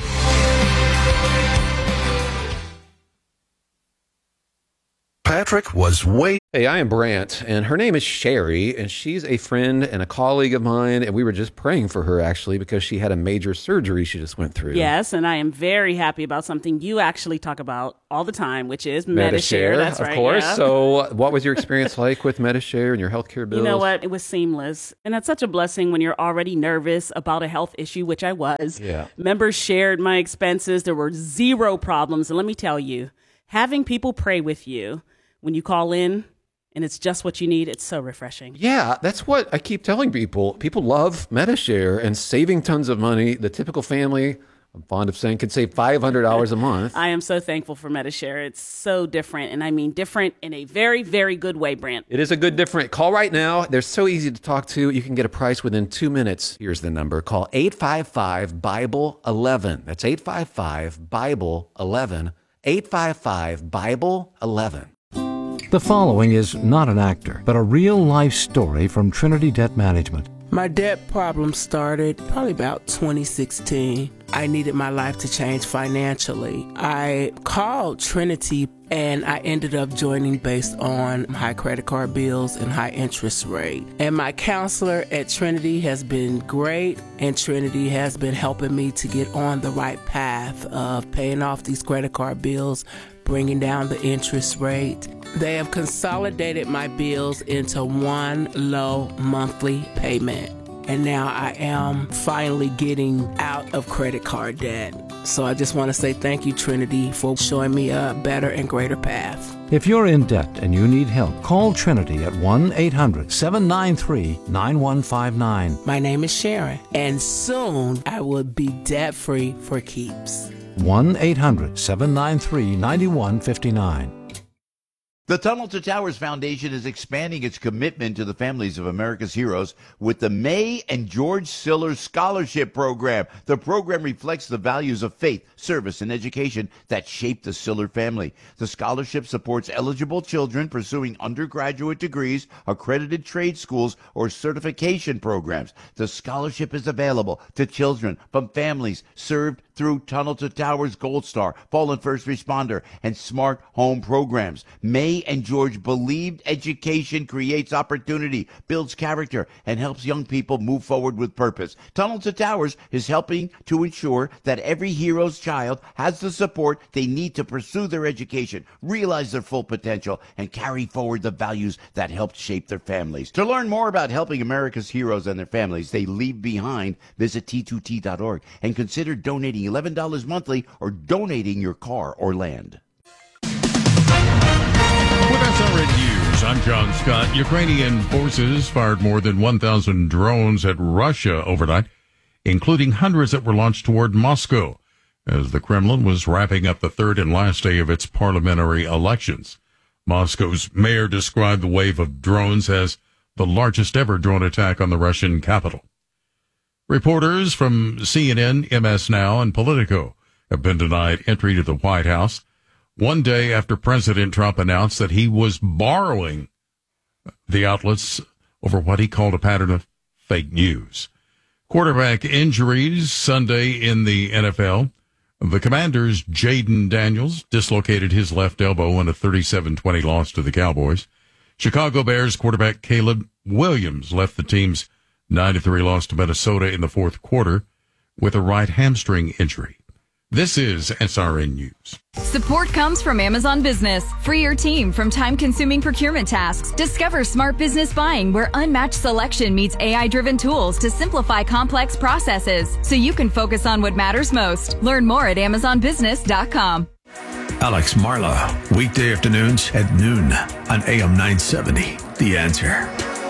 Patrick was way... Hey, I am Brant, and her name is Sherry, and she's a friend and a colleague of mine, and we were just praying for her, actually, because she had a major surgery she just went through. Yes, and I am very happy about something you actually talk about all the time, which is Medi-Share. Medi-Share, That's of right, course. yeah. So what was your experience like with Medi-Share and your healthcare bills? You know what? It was seamless. And that's such a blessing when you're already nervous about a health issue, which I was. Yeah. Members shared my expenses. There were zero problems. And let me tell you, having people pray with you when you call in and it's just what you need, it's so refreshing. Yeah, that's what I keep telling people. People love Medi-Share and saving tons of money. The typical family I'm fond of saying could save five hundred dollars a month. I am so thankful for Medi-Share. It's so different, and I mean different in a very, very good way, Brant. It is a good different. Call right now. They're so easy to talk to. You can get a price within two minutes. Here's the number. Call eight five five, Bible eleven. That's eight five five, Bible eleven. eight five five, Bible eleven. The following is not an actor, but a real-life story from Trinity Debt Management. My debt problem started probably about twenty sixteen. I needed my life to change financially. I called Trinity and I ended up joining based on high credit card bills and high interest rate. And my counselor at Trinity has been great, and Trinity has been helping me to get on the right path of paying off these credit card bills, bringing down the interest rate. They have consolidated my bills into one low monthly payment. And now I am finally getting out of credit card debt. So I just want to say thank you, Trinity, for showing me a better and greater path. If you're in debt and you need help, call Trinity at one eight hundred, seven nine three, nine one five nine. My name is Sharon, and soon I will be debt-free for keeps. one eight hundred, seven nine three, nine one five nine. The Tunnel to Towers Foundation is expanding its commitment to the families of America's heroes with the May and George Siller Scholarship Program. The program reflects the values of faith, service, and education that shaped the Siller family. The scholarship supports eligible children pursuing undergraduate degrees, accredited trade schools, or certification programs. The scholarship is available to children from families served through Tunnel to Towers Gold Star, Fallen First Responder, and Smart Home programs. May and George believed education creates opportunity, builds character, and helps young people move forward with purpose. Tunnel to Towers is helping to ensure that every hero's child has the support they need to pursue their education, realize their full potential, and carry forward the values that helped shape their families. To learn more about helping America's heroes and their families they leave behind, visit T two T dot org and consider donating eleven dollars monthly or donating your car or land. With S R N News, I'm John Scott. Ukrainian forces fired more than one thousand drones at Russia overnight, including hundreds that were launched toward Moscow, as the Kremlin was wrapping up the third and last day of its parliamentary elections. Moscow's mayor described the wave of drones as the largest ever drone attack on the Russian capital. Reporters from C N N, M S Now, and Politico have been denied entry to the White House one day after President Trump announced that he was borrowing the outlets over what he called a pattern of fake news. Quarterback injuries Sunday in the N F L. The Commanders' Jaden Daniels dislocated his left elbow in a thirty-seven twenty loss to the Cowboys. Chicago Bears quarterback Caleb Williams left the team's nine to three loss to Minnesota in the fourth quarter with a right hamstring injury. This is S R N News. Support comes from Amazon Business. Free your team from time-consuming procurement tasks. Discover smart business buying where unmatched selection meets A I-driven tools to simplify complex processes so you can focus on what matters most. Learn more at amazon business dot com. Alex Marla, weekday afternoons at noon on A M nine seventy. The Answer.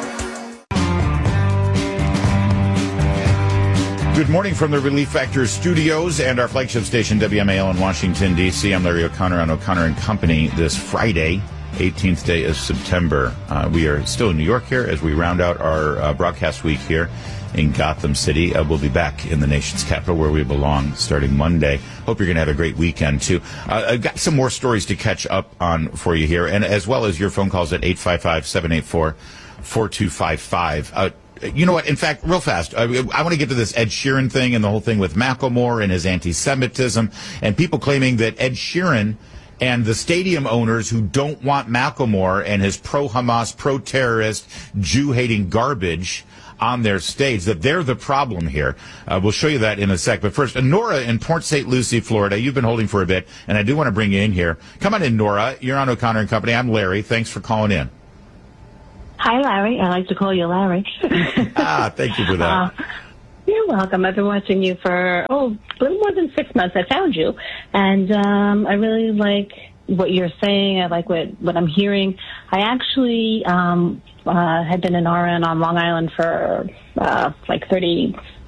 Good morning from the Relief Factor studios and our flagship station, W M A L in Washington, D C. I'm Larry O'Connor on O'Connor and Company this Friday, eighteenth day of September. Uh, we are still in New York here as we round out our uh, broadcast week here in Gotham City. Uh, we'll be back in the nation's capital where we belong starting Monday. Hope you're going to have a great weekend, too. Uh, I've got some more stories to catch up on for you here, and as well as your phone calls at eight five five, seven eight four, four two five five. Uh, You know what? In fact, real fast, I, I want to get to this Ed Sheeran thing and the whole thing with Macklemore and his anti-Semitism and people claiming that Ed Sheeran and the stadium owners who don't want Macklemore and his pro-Hamas, pro-terrorist, Jew-hating garbage on their stage, that they're the problem here. Uh, we'll show you that in a sec. But first, uh, Nora in Port Saint Lucie, Florida. You've been holding for a bit, and I do want to bring you in here. Come on in, Nora. You're on O'Connor and Company. I'm Larry. Thanks for calling in. Hi, Larry. I like to call you Larry. ah, thank you for that. Uh, you're welcome. I've been watching you for, oh, a little more than six months. I found you. And um, I really like what you're saying. I like what, what I'm hearing. I actually um, uh, had been an R N on Long Island for uh, like thirty,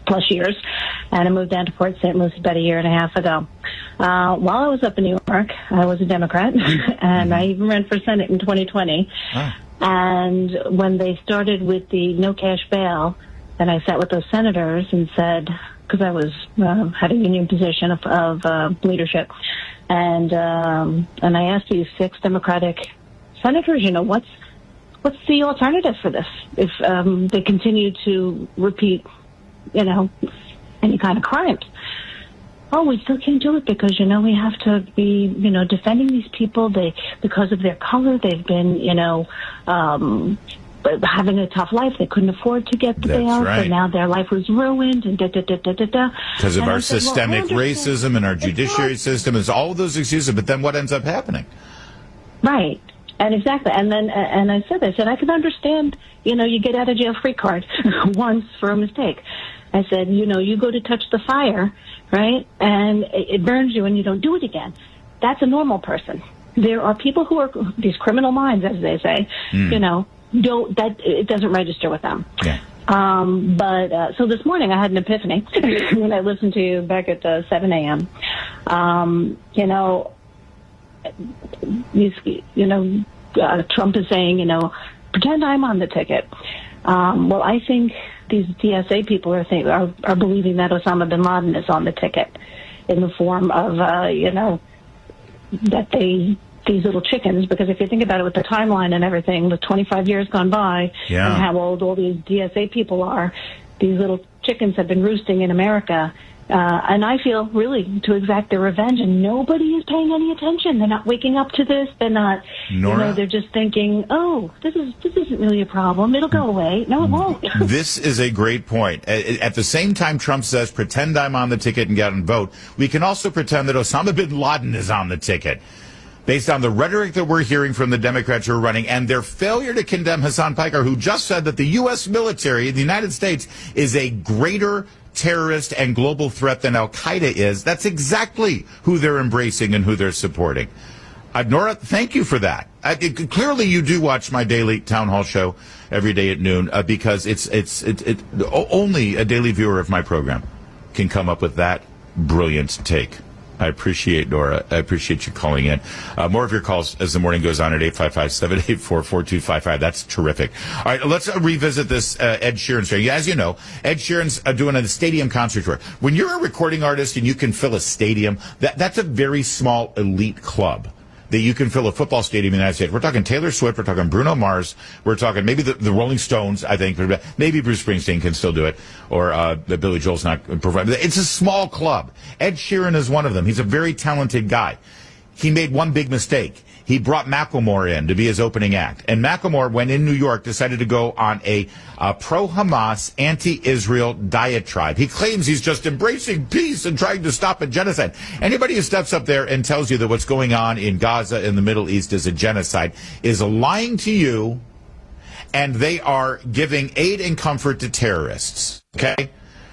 plus years, and I moved down to Port Saint Lucie about a year and a half ago. Uh, while I was up in New York, I was a Democrat, and I even ran for Senate in twenty twenty. Ah. And when they started with the no cash bail, then I sat with those senators and said, because I was uh, had a union position of, of uh, leadership, and um, and I asked these six Democratic senators, you know, what's what's the alternative for this if um, they continue to repeat, you know, any kind of crimes? Oh, we still can't do it because, you know, we have to be, you know, defending these people. They, because of their color, they've been, you know, um, having a tough life. They couldn't afford to get the That's bail, right. so now their life was ruined and da da da da da da. Because of and our I said, systemic well, racism and our judiciary system, is all of those excuses. But then what ends up happening? Right. And exactly. And then, and I said, I said, I can understand, you know, you get out of jail free card once for a mistake. I said, you know, you go to touch the fire, right, and it burns you and you don't do it again. That's a normal person. There are people who are, these criminal minds, as they say, mm. you know, don't, that, it doesn't register with them. Yeah. Um, but, uh, so this morning I had an epiphany when I listened to you back at uh, seven a.m. Um, you know, you, you know, uh, Trump is saying, you know, pretend I'm on the ticket. Um, well, I think these D S A people are, think, are are believing that Osama bin Laden is on the ticket in the form of, uh, you know, that they, these little chickens, because if you think about it with the timeline and everything, with twenty-five years gone by yeah. and how old all these D S A people are, these little chickens have been roosting in America. Uh, and I feel really to exact their revenge, and nobody is paying any attention. They're not waking up to this. They're not, Nora? you know, they're just thinking, oh, this is this isn't really a problem. It'll go away. No, it won't. This is a great point. At the same time Trump says, pretend I'm on the ticket and get out and vote, we can also pretend that Osama bin Laden is on the ticket. Based on the rhetoric that we're hearing from the Democrats who are running and their failure to condemn Hassan Piker, who just said that the U S military, the United States, is a greater terrorist and global threat than Al-Qaeda is. That's exactly who they're embracing and who they're supporting. Uh, Nora, thank you for that. I, it, clearly, you do watch my daily town hall show every day at noon uh, because it's it's it, it, only a daily viewer of my program can come up with that brilliant take. I appreciate, Nora. I appreciate you calling in. Uh, more of your calls as the morning goes on at eight five five, seven eight four, four two five five. That's terrific. All right, let's uh, revisit this uh, Ed Sheeran story. As you know, Ed Sheeran's uh, doing a stadium concert tour. When you're a recording artist and you can fill a stadium, that that's a very small elite club that you can fill a football stadium in the United States. We're talking Taylor Swift. We're talking Bruno Mars. We're talking maybe the, the Rolling Stones, I think. Maybe Bruce Springsteen can still do it. Or uh, Billy Joel's not providing. It's a small club. Ed Sheeran is one of them. He's a very talented guy. He made one big mistake. He brought Macklemore in to be his opening act. And Macklemore, when in New York, decided to go on a uh, pro-Hamas, anti-Israel diatribe. He claims he's just embracing peace and trying to stop a genocide. Anybody who steps up there and tells you that what's going on in Gaza in the Middle East is a genocide is lying to you, and they are giving aid and comfort to terrorists. Okay?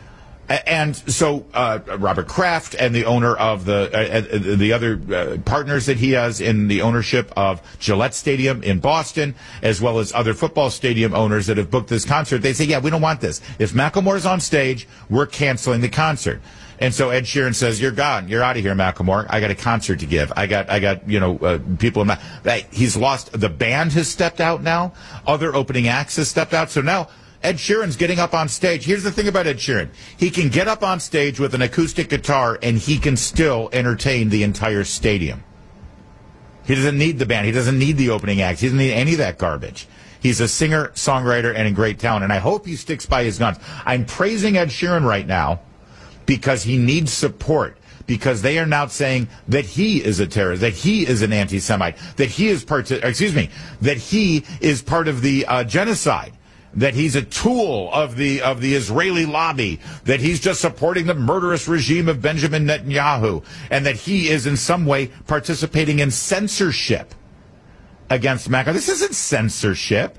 And so uh, Robert Kraft and the owner of the uh, uh, the other uh, partners that he has in the ownership of Gillette Stadium in Boston, as well as other football stadium owners that have booked this concert, they say, yeah, we don't want this. If Macklemore's on stage, we're canceling the concert. And so Ed Sheeran says, you're gone. You're out of here, Macklemore. I got a concert to give. I got, I got, you know, uh, people in my, he's lost. The band has stepped out now. Other opening acts has stepped out. So now Ed Sheeran's getting up on stage. Here's the thing about Ed Sheeran. He can get up on stage with an acoustic guitar and he can still entertain the entire stadium. He doesn't need the band. He doesn't need the opening acts. He doesn't need any of that garbage. He's a singer, songwriter, and a great talent. And I hope he sticks by his guns. I'm praising Ed Sheeran right now because he needs support. Because they are now saying that he is a terrorist, that he is an anti-Semite, that he is part, excuse me, that he is part of the uh, genocide. That he's a tool of the of the Israeli lobby, that he's just supporting the murderous regime of Benjamin Netanyahu, and that he is in some way participating in censorship against Makkah. This isn't censorship.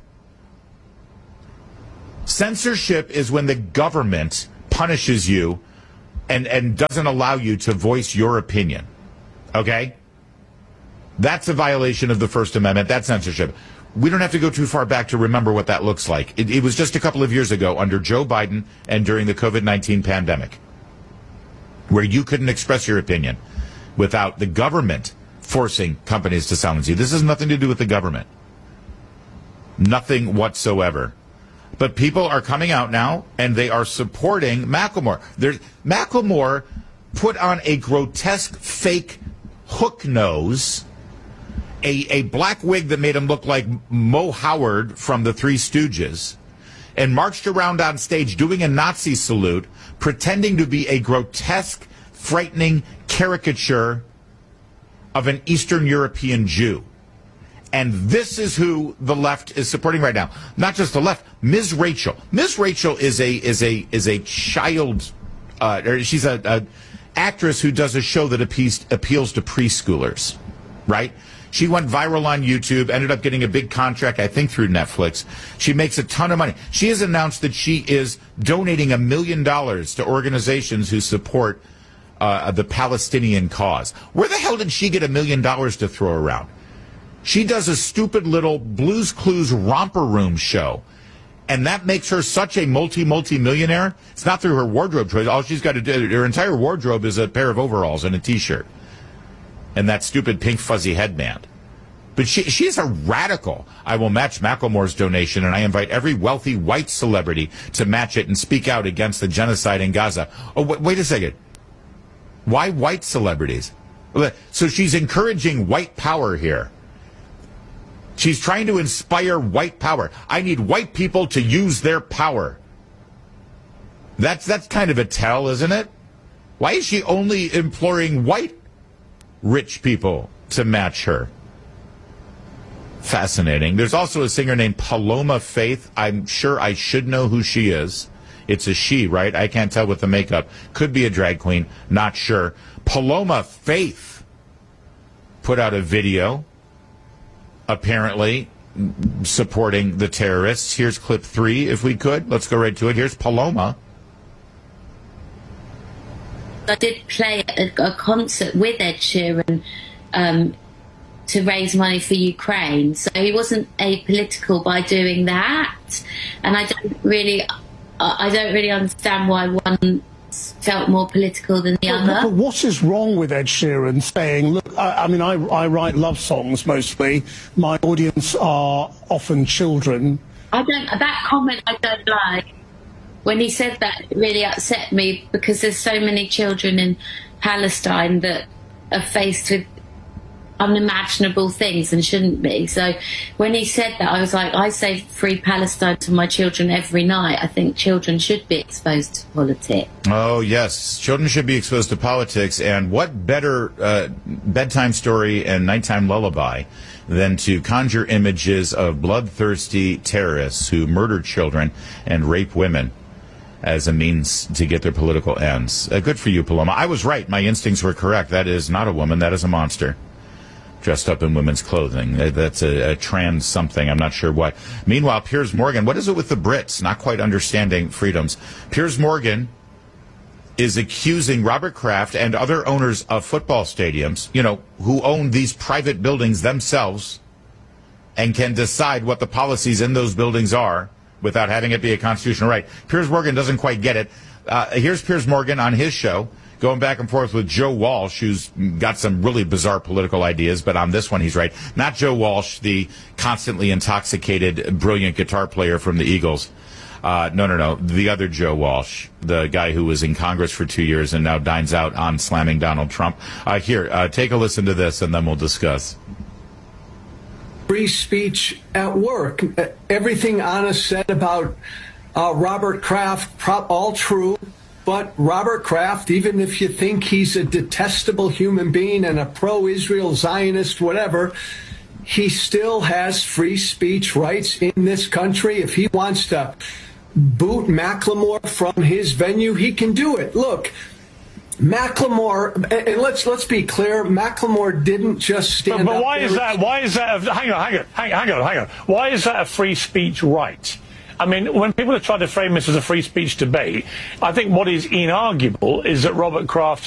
Censorship is when the government punishes you and, and doesn't allow you to voice your opinion. Okay? That's a violation of the First Amendment. That's censorship. We don't have to go too far back to remember what that looks like. It, it was just a couple of years ago under Joe Biden and during the COVID nineteen pandemic, where you couldn't express your opinion without the government forcing companies to silence you. This has nothing to do with the government. Nothing whatsoever. But people are coming out now, and they are supporting Macklemore. There's, Macklemore put on a grotesque fake hook nose, a, a black wig that made him look like Mo Howard from the Three Stooges, and marched around on stage doing a Nazi salute, pretending to be a grotesque, frightening caricature of an Eastern European Jew. And this is who the left is supporting right now. Not just the left. Miz Rachel. Miz Rachel is a is a is a child. Uh, or she's a, a actress who does a show that appeals appeals to preschoolers, right? She went viral on YouTube, ended up getting a big contract, I think, through Netflix. She makes a ton of money. She has announced that she is donating a million dollars to organizations who support uh, the Palestinian cause. Where the hell did she get a million dollars to throw around? She does a stupid little Blue's Clues romper room show, and that makes her such a multi, multi-millionaire. It's not through her wardrobe choice. All she's got to do, her entire wardrobe is a pair of overalls and a T-shirt and that stupid pink fuzzy headband. But she she's a radical. I will match Macklemore's donation, and I invite every wealthy white celebrity to match it and speak out against the genocide in Gaza. Oh, wait, wait a second. Why white celebrities? So she's encouraging white power here. She's trying to inspire white power. I need white people to use their power. That's that's kind of a tell, isn't it? Why is she only imploring white rich people to match her? Fascinating. There's also a singer named Paloma Faith. I'm sure I should know who she is. It's a she, right? I can't tell with the makeup. Could be a drag queen. Not sure. Paloma Faith put out a video apparently supporting the terrorists. Here's clip three, if we could. Let's go right to it. Here's Paloma. I did play a, a concert with Ed Sheeran um, to raise money for Ukraine. So he wasn't apolitical by doing that. And I don't really, I don't really understand why one felt more political than the but, other. But what is wrong with Ed Sheeran saying, look, I, I mean, I, I write love songs mostly. My audience are often children. I don't, that comment I don't like. When he said that, it really upset me because there's so many children in Palestine that are faced with unimaginable things and shouldn't be. So when he said that, I was like, I say free Palestine to my children every night. I think children should be exposed to politics. Oh, yes. Children should be exposed to politics. And what better uh, bedtime story and nighttime lullaby than to conjure images of bloodthirsty terrorists who murder children and rape women as a means to get their political ends. Uh, good for you, Paloma. I was right. My instincts were correct. That is not a woman. That is a monster dressed up in women's clothing. That's a, a trans something. I'm not sure what. Meanwhile, Piers Morgan, what is it with the Brits? Not quite understanding freedoms. Piers Morgan is accusing Robert Kraft and other owners of football stadiums, you know, who own these private buildings themselves and can decide what the policies in those buildings are without having it be a constitutional right. Piers Morgan doesn't quite get it. Uh, here's Piers Morgan on his show, going back and forth with Joe Walsh, who's got some really bizarre political ideas, but on this one he's right. Not Joe Walsh, the constantly intoxicated, brilliant guitar player from the Eagles. Uh, no, no, no. The other Joe Walsh, the guy who was in Congress for two years and now dines out on slamming Donald Trump. Uh, here, uh, take a listen to this, and then we'll discuss. Free speech at work. Everything Anna said about uh, Robert Kraft, prop, all true. But Robert Kraft, even if you think he's a detestable human being and a pro-Israel Zionist, whatever, he still has free speech rights in this country. If he wants to boot Macklemore from his venue, he can do it. Look, Macklemore, and let's let's be clear, Macklemore didn't just stand but, but up why there. is that? Why is that? A, hang on, hang on, hang on, hang on, hang on. Why is that a free speech right? I mean, when people are trying to frame this as a free speech debate, I think what is inarguable is that Robert Kraft